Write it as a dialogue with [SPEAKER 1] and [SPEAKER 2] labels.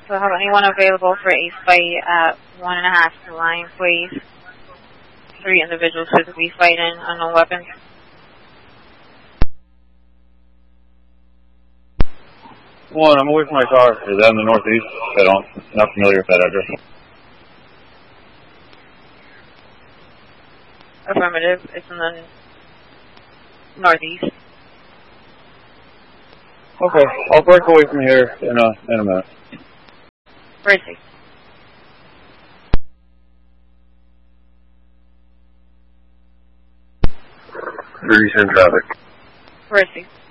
[SPEAKER 1] So have anyone available for a fight at 1.5 to the line, please? 3 individuals physically fighting, unknown weapons.
[SPEAKER 2] One, I'm away from my car. Is that in the northeast? Not familiar with that address.
[SPEAKER 1] Affirmative. It's in the northeast.
[SPEAKER 2] Okay, I'll break away from here in a minute.
[SPEAKER 1] Where is he?
[SPEAKER 2] 37 traffic.
[SPEAKER 1] Where is he?